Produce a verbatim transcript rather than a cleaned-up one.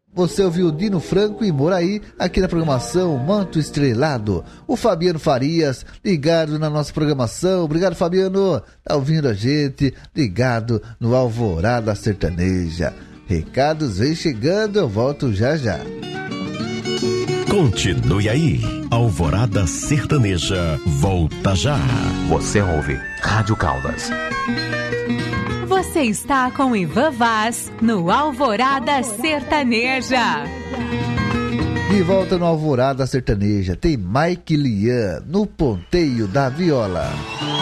Você ouviu Dino Franco e Moraí aqui na programação Manto Estrelado. O Fabiano Farias ligado na nossa programação. Obrigado, Fabiano. Tá ouvindo a gente, ligado no Alvorada Sertaneja. Recados vem chegando, eu volto já já. Continue aí. Alvorada Sertaneja volta já. Você ouve Rádio Caldas. Você está com Ivan Vaz no Alvorada Sertaneja. De volta no Alvorada Sertaneja tem Mike Lian no ponteio da viola.